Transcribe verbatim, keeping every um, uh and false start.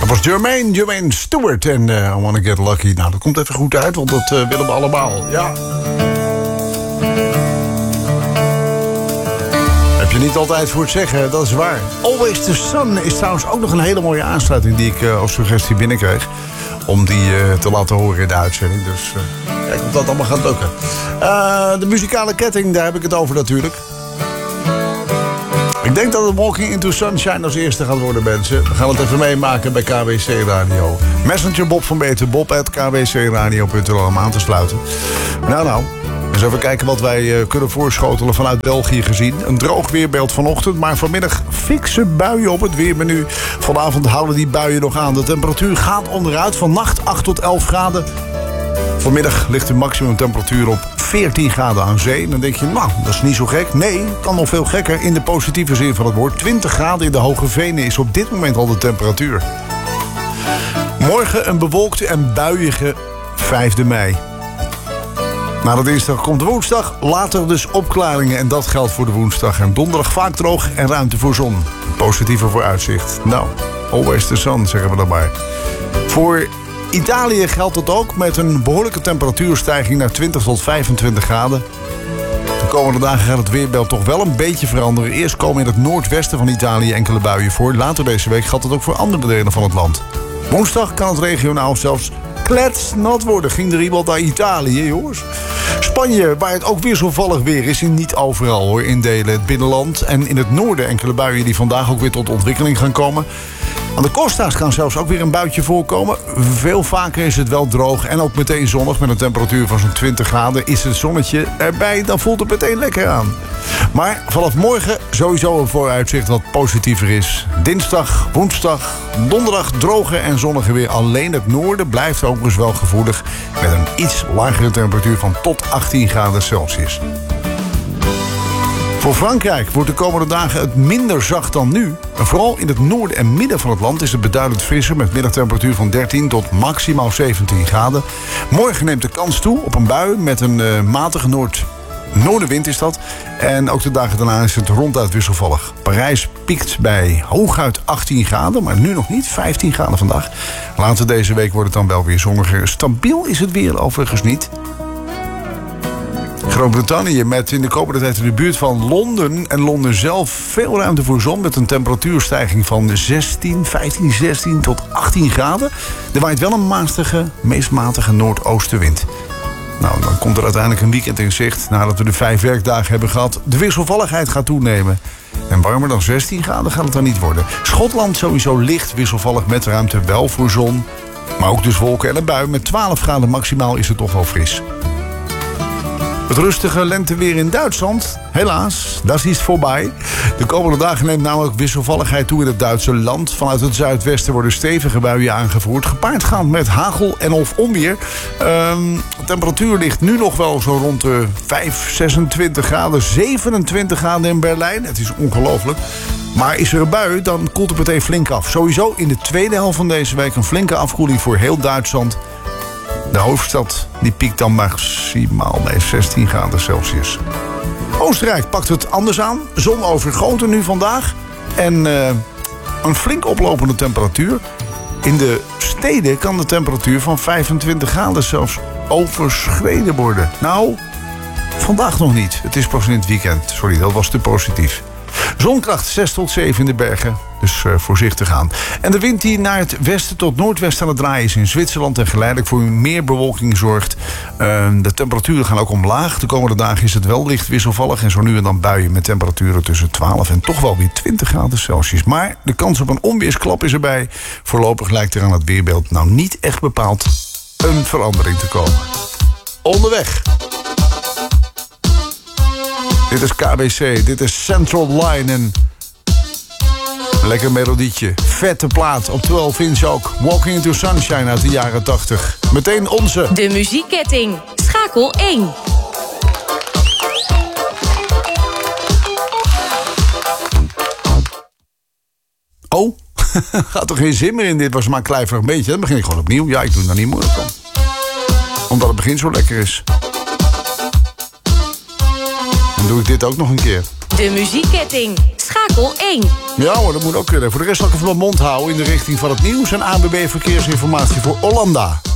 was Jermaine, Jermaine Stewart en uh, I Wanna Get Lucky. Nou, dat komt even goed uit, want dat uh, willen we allemaal. Ja. Heb je niet altijd voor het zeggen, dat is waar. Always the Sun is trouwens ook nog een hele mooie aansluiting die ik uh, als suggestie binnenkreeg. Om die uh, te laten horen in de uitzending. Dus uh, kijk of dat allemaal gaat lukken. Uh, de muzikale ketting, daar heb ik het over natuurlijk. Ik denk dat het Walking into Sunshine als eerste gaat worden, mensen. We gaan het even meemaken bij K W C Radio. Messenger Bob van Beter, bob at k w c radio punt n l om aan te sluiten. Nou, nou. Dus even kijken wat wij uh, kunnen voorschotelen vanuit België gezien. Een droog weerbeeld vanochtend, maar vanmiddag fikse buien op het weermenu. Vanavond houden die buien nog aan. De temperatuur gaat onderuit. Vannacht acht tot elf graden. Vanmiddag ligt de maximumtemperatuur op veertien graden aan zee. Dan denk je, nou, dat is niet zo gek. Nee, kan nog veel gekker in de positieve zin van het woord. twintig graden in de Hoge Venen is op dit moment al de temperatuur. Morgen een bewolkte en buiige vijfde mei. Na de dinsdag komt de woensdag, later dus opklaringen. En dat geldt voor de woensdag. En donderdag vaak droog en ruimte voor zon. Positieve vooruitzicht. Nou, always the sun, zeggen we dan maar. Voor Italië geldt dat ook met een behoorlijke temperatuurstijging naar twintig tot vijfentwintig graden. De komende dagen gaat het weerbeeld toch wel een beetje veranderen. Eerst komen in het noordwesten van Italië enkele buien voor. Later deze week geldt het ook voor andere delen van het land. Woensdag kan het regionaal zelfs kletsnat worden. Ging er iemand naar Italië, jongens. Spanje, waar het ook wisselvallig weer is, niet overal hoor, in delen het binnenland. En in het noorden enkele buien die vandaag ook weer tot ontwikkeling gaan komen. Aan de Costa's kan zelfs ook weer een buitje voorkomen. Veel vaker is het wel droog en ook meteen zonnig. Met een temperatuur van zo'n twintig graden is het zonnetje erbij. Dan voelt het meteen lekker aan. Maar vanaf morgen sowieso een vooruitzicht wat positiever is. Dinsdag, woensdag, donderdag droger en zonniger weer. Alleen het noorden blijft overigens wel gevoelig. Met een iets lagere temperatuur van tot achttien graden Celsius. Voor Frankrijk wordt de komende dagen het minder zacht dan nu. En vooral in het noorden en midden van het land is het beduidend frisser... met middagtemperatuur van dertien tot maximaal zeventien graden. Morgen neemt de kans toe op een bui met een uh, matige noord... noordenwind is dat. En ook de dagen daarna is het ronduit wisselvallig. Parijs piekt bij hooguit achttien graden, maar nu nog niet. vijftien graden vandaag. Later deze week wordt het dan wel weer zonniger. Stabiel is het weer overigens niet. Groot-Brittannië met in de komende tijd in de buurt van Londen en Londen zelf veel ruimte voor zon met een temperatuurstijging van zestien, vijftien, zestien tot achttien graden. Er waait wel een matige, meest matige noordoostenwind. Nou, dan komt er uiteindelijk een weekend in zicht nadat we de vijf werkdagen hebben gehad. De wisselvalligheid gaat toenemen. En warmer dan zestien graden gaat het dan niet worden. Schotland sowieso licht wisselvallig met ruimte wel voor zon. Maar ook dus wolken en een bui. Met twaalf graden maximaal is het toch wel fris. Het rustige lenteweer in Duitsland, helaas, dat is voorbij. De komende dagen neemt namelijk wisselvalligheid toe in het Duitse land. Vanuit het zuidwesten worden stevige buien aangevoerd. Gepaard gaan met hagel en of onweer. Um, de temperatuur ligt nu nog wel zo rond de vijf, zesentwintig graden, zevenentwintig graden in Berlijn. Het is ongelooflijk. Maar is er een bui, dan koelt het meteen flink af. Sowieso in de tweede helft van deze week een flinke afkoeling voor heel Duitsland. De hoofdstad die piekt dan maximaal bij zestien graden Celsius. Oostenrijk pakt het anders aan. Zon overgoten nu vandaag. En uh, een flink oplopende temperatuur. In de steden kan de temperatuur van vijfentwintig graden zelfs overschreden worden. Nou, vandaag nog niet. Het is pas in het weekend. Sorry, dat was te positief. Zonkracht zes tot zeven in de bergen, dus uh, voorzichtig aan. En de wind die naar het westen tot noordwesten aan het draaien is in Zwitserland... en geleidelijk voor meer bewolking zorgt. Uh, de temperaturen gaan ook omlaag. De komende dagen is het wel licht wisselvallig... en zo nu en dan buien met temperaturen tussen twaalf en toch wel weer twintig graden Celsius. Maar de kans op een onweersklap is erbij. Voorlopig lijkt er aan het weerbeeld nou niet echt bepaald een verandering te komen. Onderweg. Dit is K B C, dit is Central Line en lekker melodietje. Vette plaat op twaalf inch ook. Walking into Sunshine uit de jaren tachtig. Meteen onze. De muziekketting. Schakel één. Oh, gaat toch geen zin meer in dit? Was maar een klein fragmentje. Dan begin ik gewoon opnieuw. Ja, ik doe het nou niet moeilijk van. Omdat het begin zo lekker is. Dan doe ik dit ook nog een keer. De muziekketting. Schakel één. Ja hoor, dat moet ook kunnen. Voor de rest zal ik even mijn mond houden in de richting van het nieuws en A N W B verkeersinformatie voor Hollanda.